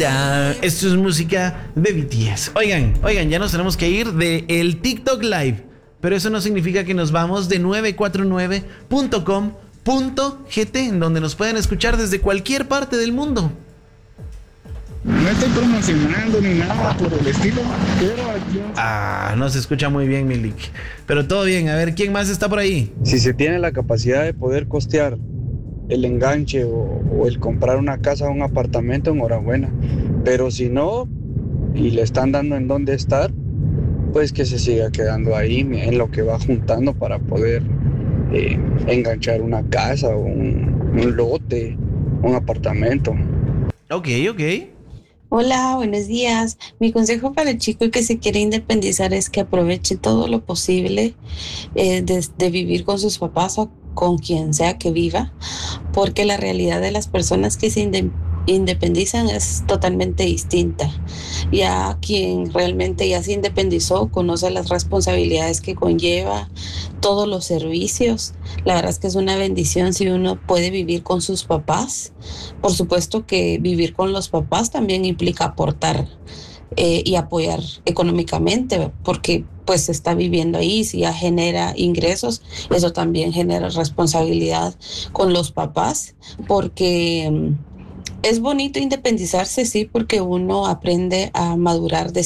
Esto es música de BTS. Oigan, ya nos tenemos que ir de el TikTok Live. Pero eso no significa que nos vamos de 949.com.gt, en donde nos pueden escuchar desde cualquier parte del mundo. No estoy promocionando ni nada por el estilo, pero aquí... No se escucha muy bien, Milik. Pero todo bien, a ver, ¿quién más está por ahí? Si se tiene la capacidad de poder costear el enganche o el comprar una casa o un apartamento, enhorabuena. Pero si no, y le están dando en dónde estar, pues que se siga quedando ahí en lo que va juntando para poder enganchar una casa o un lote, un apartamento. Ok. Hola, buenos días. Mi consejo para el chico que se quiere independizar es que aproveche todo lo posible de vivir con sus papás o con quien sea que viva, porque la realidad de las personas que se independizan es totalmente distinta. Ya quien realmente ya se independizó conoce las responsabilidades que conlleva, todos los servicios. La verdad es que es una bendición si uno puede vivir con sus papás. Por supuesto que vivir con los papás también implica aportar y apoyar económicamente, porque pues se está viviendo ahí, si ya genera ingresos, eso también genera responsabilidad con los papás, porque es bonito independizarse, sí, porque uno aprende a madurar de